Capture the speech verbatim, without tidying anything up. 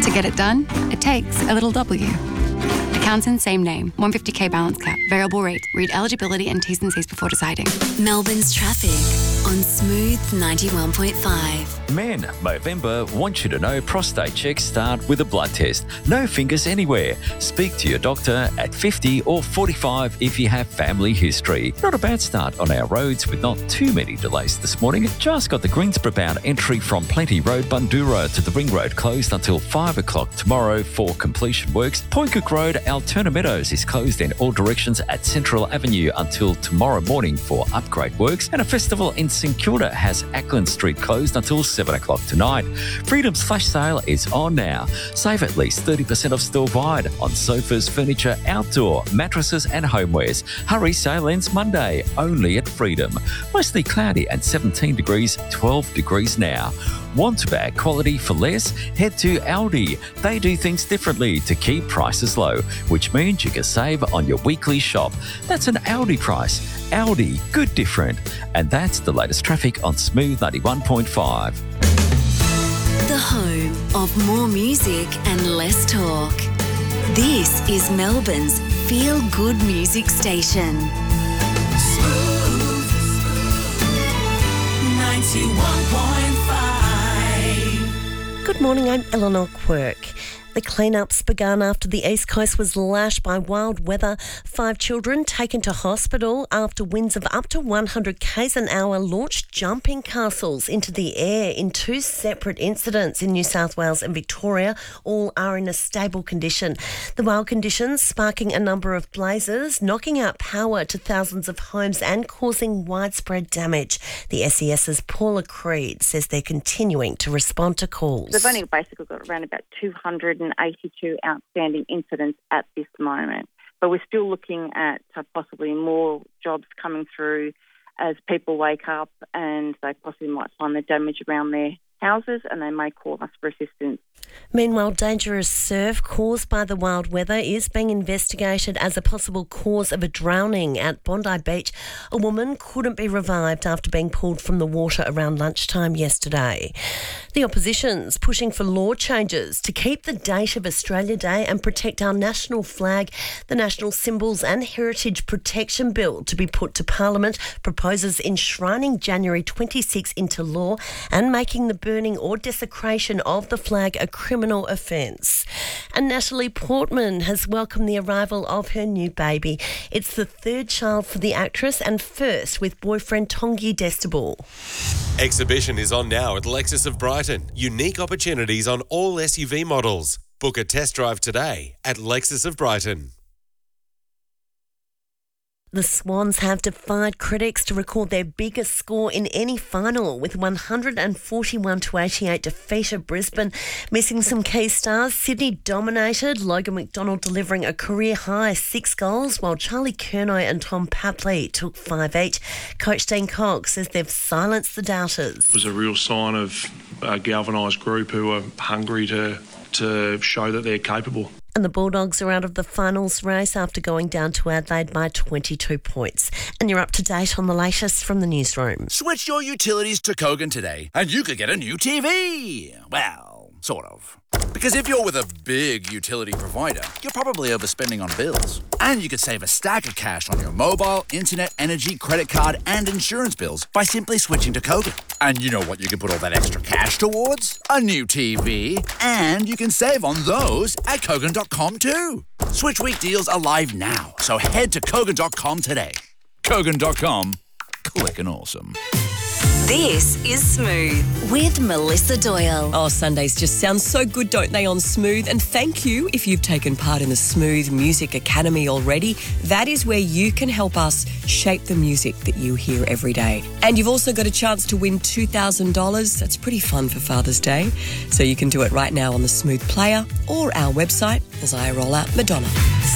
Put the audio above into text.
To get it done, it takes a little W. Accountant's same name, one hundred fifty k balance cap, variable rate. Read eligibility and T's and C's before deciding. Melbourne's traffic on Smooth ninety-one point five. Men, Movember wants you to know prostate checks start with a blood test. No fingers anywhere. Speak to your doctor at fifty or forty-five if you have family history. Not a bad start on our roads with not too many delays this morning. Just got the Greensboro bound entry from Plenty Road, Bundura to the Ring Road closed until five o'clock tomorrow for completion works. Point Cook Road, Altoona Meadows is closed in all directions at Central Avenue until tomorrow morning for upgrade works. And a festival in St Kilda has Ackland Street closed until seven o'clock tonight. Freedom's flash sale is on now. Save at least thirty percent off store-wide on sofas, furniture, outdoor, mattresses and homewares. Hurry, sale ends Monday, only at Freedom. Mostly cloudy and seventeen degrees, twelve degrees now. Want to bag quality for less? Head to Aldi. They do things differently to keep prices low, which means you can save on your weekly shop. That's an Aldi price. Aldi, good different. And that's the latest traffic on Smooth ninety-one point five. The home of more music and less talk. This is Melbourne's feel-good music station. Smooth ninety-one point five. Good morning, I'm Eleanor Quirk. The cleanups began after the East Coast was lashed by wild weather. Five children taken to hospital after winds of up to one hundred k's an hour launched jumping castles into the air in two separate incidents in New South Wales and Victoria. All are in a stable condition. The wild conditions sparking a number of blazes, knocking out power to thousands of homes and causing widespread damage. The S E S's Paula Creed says they're continuing to respond to calls. They've only basically got around about two hundred eighty-two outstanding incidents at this moment. But we're still looking at uh, possibly more jobs coming through as people wake up and they possibly might find the damage around their houses and they may call us for assistance. Meanwhile, dangerous surf caused by the wild weather is being investigated as a possible cause of a drowning at Bondi Beach. A woman couldn't be revived after being pulled from the water around lunchtime yesterday. The opposition's pushing for law changes to keep the date of Australia Day and protect our national flag. The National Symbols and Heritage Protection Bill to be put to Parliament proposes enshrining January twenty-sixth into law and making the burning or desecration of the flag a criminal offence. And Natalie Portman has welcomed the arrival of her new baby. It's the third child for the actress and first with boyfriend Tongi Destable. Exhibition is on now at Lexus of Brighton. Unique opportunities on all S U V models. Book a test drive today at Lexus of Brighton. The Swans have defied critics to record their biggest score in any final with one hundred forty-one to eighty-eight defeat of Brisbane. Missing some key stars, Sydney dominated, Logan McDonald delivering a career-high six goals, while Charlie Curnow and Tom Papley took five each. Coach Dean Cox says they've silenced the doubters. It was a real sign of a galvanised group who are hungry to, to show that they're capable. And the Bulldogs are out of the finals race after going down to Adelaide by twenty-two points. And you're up to date on the latest from the newsroom. Switch your utilities to Kogan today and you could get a new T V. Well, sort of. Because if you're with a big utility provider, you're probably overspending on bills. And you could save a stack of cash on your mobile, internet, energy, credit card and insurance bills by simply switching to Kogan. And you know what you can put all that extra cash towards? A new T V. And you can save on those at Kogan dot com too. Switch week deals are live now, so head to Kogan dot com today. Kogan dot com. Clickin' awesome. This is Smooth with Melissa Doyle. Oh, Sundays just sound so good, don't they, on Smooth? And thank you if you've taken part in the Smooth Music Academy already. That is where you can help us shape the music that you hear every day. And you've also got a chance to win two thousand dollars. That's pretty fun for Father's Day. So you can do it right now on the Smooth Player or our website as I roll out Madonna.